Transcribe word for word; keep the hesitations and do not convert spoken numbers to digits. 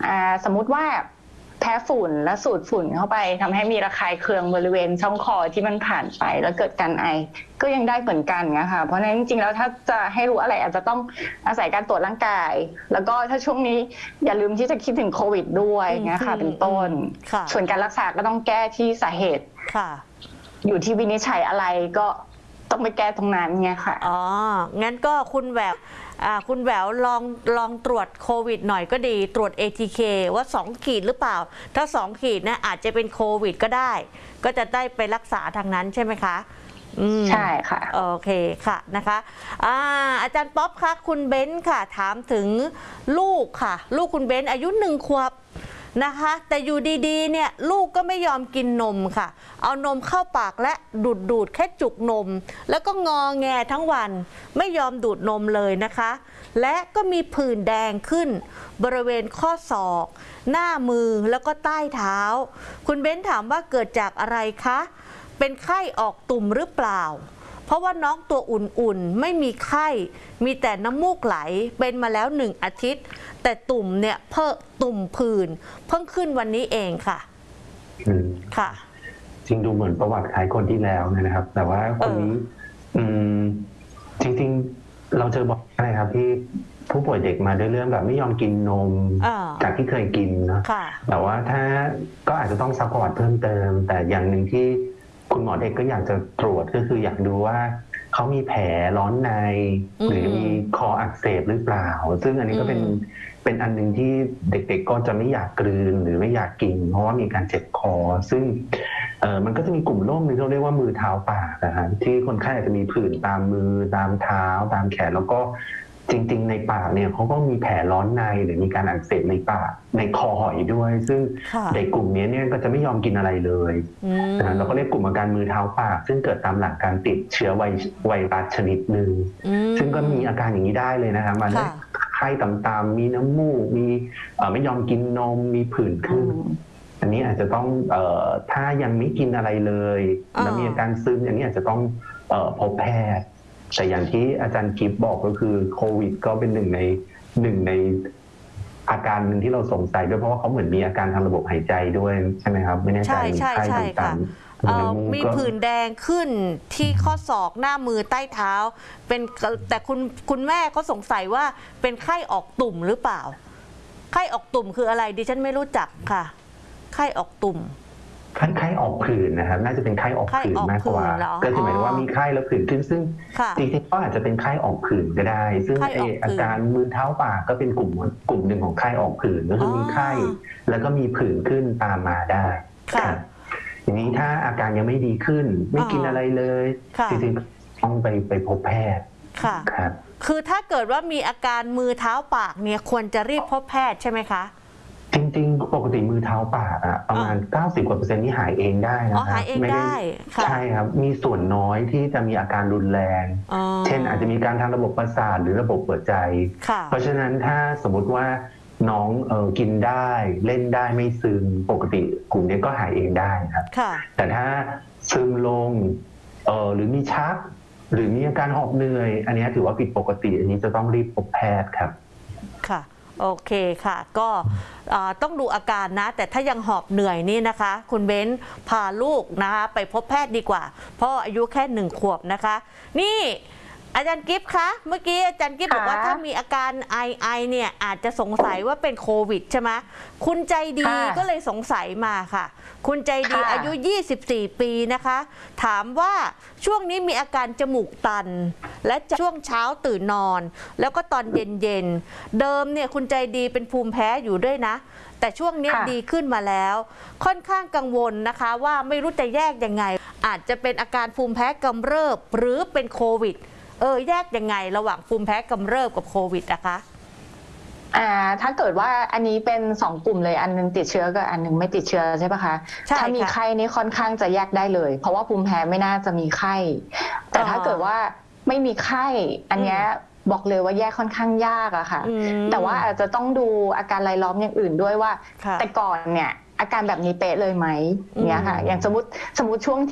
อ่าสมมุติว่าแพ้ฝุ่นแล้วสูดฝุ่นเข้าไปทำให้มีระคายเคืองบริเวณช่องคอที่มันผ่านไปแล้วเกิดการไอก็ยังได้เหมือนกันนะคะเพราะฉะนั้นจริงๆแล้วถ้าจะให้รู้อะไรอาจจะต้องอาศัยการตรวจร่างกายแล้วก็ถ้าช่วงนี้อย่าลืมที่จะคิดถึงโควิดด้วยนะคะเป็นต้นส่วนการรักษาก็ต้องแก้ที่สาเหตุอยู่ที่วินิจฉัยอะไรก็ต้องไปแก้ตรงนั้นไงค่ะอ๋องั้นก็คุณแหววคุณแหววลองลองตรวจโควิดหน่อยก็ดีตรวจ เอ ที เค ว่าสองขีดหรือเปล่าถ้าสองขีดนะอาจจะเป็นโควิดก็ได้ก็จะได้ไปรักษาทางนั้นใช่ไหมคะใช่ค่ะโอเคค่ะนะคะอาอาจารย์ป๊อปคะคุณเบ้นค่ะถามถึงลูกค่ะลูกคุณเบ้นอายุหนึ่งขวบนะคะแต่อยู่ดีๆเนี่ยลูกก็ไม่ยอมกินนมค่ะเอานมเข้าปากและดูดดูดแค่จุกนมแล้วก็งอแงทั้งวันไม่ยอมดูดนมเลยนะคะและก็มีผื่นแดงขึ้นบริเวณข้อศอกหน้ามือแล้วก็ใต้เท้าคุณเบ้นถามว่าเกิดจากอะไรคะเป็นไข้ออกตุ่มหรือเปล่าเพราะว่าน้องตัวอุ่นๆไม่มีไข้มีแต่น้ำมูกไหลเป็นมาแล้วหนึ่งอาทิตย์แต่ตุ่มเนี่ยเพิ่มตุ่มผื่นเพิ่งขึ้นวันนี้เองค่ะค่ะจริงดูเหมือนประวัติคล้ายคนที่แล้วนะครับ แต่ว่าคนนี้อืมจริงๆเราเจอบ่อยนะครับที่ผู้ป่วยเด็กมาด้วยเรื่องแบบไม่ยอมกินนมจากที่เคยกินนะแต่ว่าถ้าก็อาจจะต้องซัพพอร์ตเพิ่มเติมแต่อย่างหนึ่งที่คุณหมอเด็กก็อยากจะตรวจก็คืออยากดูว่าเขามีแผลร้อนในหรือมีคออักเสบหรือเปล่าซึ่งอันนี้ก็เป็นเป็นอันหนึ่งที่เด็กๆก็จะไม่อยากกลืนหรือไม่อยากกินเพราะว่ามีการเจ็บคอซึ่งเออมันก็จะมีกลุ่มโรคนึงที่เราเรียกว่ามือเท้าปากนะฮะที่คนไข้อาจจะมีผื่นตามมือตามเท้าตามแขนแล้วก็จริงๆในปากเนี่ยเขาก็มีแผลร้อนในหรือมีการอักเสบในปากในคอหอยด้วยซึ่งเด็กกลุ่มนี้เนี่ยก็จะไม่ยอมกินอะไรเลยนะเราก็เรียกกลุ่มอาการมือเท้าปากซึ่งเกิดตามหลักการติดเชื้อไวรัสชนิดหนึ่งซึ่งก็มีอาการอย่างนี้ได้เลยนะครับมันไข้ต่ำๆมีน้ำมูกมีไม่ยอมกินนมมีผื่นขึ้นอันนี้อาจจะต้องเอ่อถ้ายังไม่กินอะไรเลยแล้วมีอาการซึมอย่างนี้อาจจะต้องเอ่อพบแพทย์แต่อย่างที่อาจารย์กิฟต์บอกก็คือโควิดก็เป็นหนึ่งในหนึ่งในอาการหนึ่งที่เราสงสัยด้วยเพราะว่าเขาเหมือนมีอาการทางระบบหายใจด้วยใช่ไหมครับไม่แน่ใจมีไข้ต่างๆมีผื่นแดงขึ้นที่ข้อศอกหน้ามือใต้เท้าเป็นแต่คุณคุณแม่ก็สงสัยว่าเป็นไข้ออกตุ่มหรือเปล่าไข้ออกตุ่มคืออะไรดิฉันไม่รู้จักค่ะไข้ออกตุ่มไข้ออกผื่นนะครับน่าจะเป็นไข้ออกผื่นมากกว่าก็คือหมายถึงว่ามีไข้แล้วผื่นขึ้นซึ่งจริงๆก็อาจจะเป็นไข้ออกผื่นก็ได้ซึ่งอาการมือเท้าปากก็เป็นกลุ่มกลุ่มหนึ่งของไข้ออกผื่นก็คือมีไข้แล้วก็มีผื่นขึ้นตามมาได้ครับอย่างนี้ถ้าอาการยังไม่ดีขึ้นไม่กินอะไรเลยจริงๆต้องไปไปพบแพทย์ค่ะครับคือถ้าเกิดว่ามีอาการมือเท้าปากเนี่ยควรจะรีบพบแพทย์ใช่ไหมคะจริงๆปกติมือเท้าปากอะประมาณ เก้าสิบ กว่าเปอร์เซ็นต์นี่หายเองได้นะครับไม่ได้ใช่ครับมีส่วนน้อยที่จะมีอาการรุนแรงเช่นอาจจะมีการทางระบบประสาทหรือระบบหัวใจเพราะฉะนั้นถ้าสมมติว่าน้องเออกินได้เล่นได้ไม่ซึมปกติกลุ่มนี้ก็หายเองได้ครับแต่ถ้าซึมลงเออหรือมีชักหรือมีอาการหอบเหนื่อยอันนี้ถือว่าผิดปกติอันนี้จะต้องรีบพบแพทย์ครับค่ะโอเคค่ะก็ต้องดูอาการนะแต่ถ้ายังหอบเหนื่อยนี่นะคะคุณเบ้นพาลูกนะคะไปพบแพทย์ดีกว่าเพราะอายุแค่หนึ่งขวบนะคะนี่อาจารย์กิฟต์คะเมื่อกี้อาจารย์กิฟต์บอกว่าถ้ามีอาการไอไอเนี่ยอาจจะสงสัยว่าเป็นโควิดใช่ไหมคุณใจดีก็เลยสงสัยมาค่ะคุณใจดีอายุยี่สิบสี่ปีนะคะถามว่าช่วงนี้มีอาการจมูกตันและช่วงเช้าตื่นนอนแล้วก็ตอนเย็นๆเดิมเนี่ยคุณใจดีเป็นภูมิแพ้อยู่ด้วยนะแต่ช่วงนี้ดีขึ้นมาแล้วค่อนข้างกังวลนะคะว่าไม่รู้จะแยกยังไงอาจจะเป็นอาการภูมิแพ้กำเริบหรือเป็นโควิดเออแยกยังไงระหว่างภูมิแพ้กำเริบกับโควิดนะคะอ่าถ้าเกิดว่าอันนี้เป็นสองกลุ่มเลยอันนึงติดเชื้อกับอันนึงไม่ติดเชื้อใช่ปะคะถ้ามีไข้นี่ค่อนข้างจะแยกได้เลยเพราะว่าภูมิแพ้ไม่น่าจะมีไข้แต่ถ้าเกิดว่าไม่มีไข้อันนี้บอกเลยว่าแยกค่อนข้างยากอะค่ะแต่ว่าอาจจะต้องดูอาการรายล้อมอย่างอื่นด้วยว่าแต่ก่อนเนี่ยอาการแบบนี้เป๊ะเลยไหมเนี่ยค่ะอย่างสมมติสมมติช่วง